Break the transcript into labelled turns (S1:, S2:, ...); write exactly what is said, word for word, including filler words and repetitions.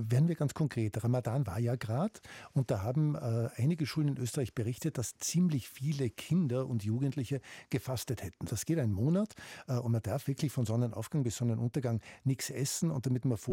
S1: werden wir ganz konkret. Ramadan war ja gerade und da haben äh, einige Schulen in Österreich berichtet, dass ziemlich viele Kinder und Jugendliche gefastet hätten. Das geht einen Monat äh, und man darf wirklich von Sonnenaufgang bis Sonnenuntergang nichts essen und damit man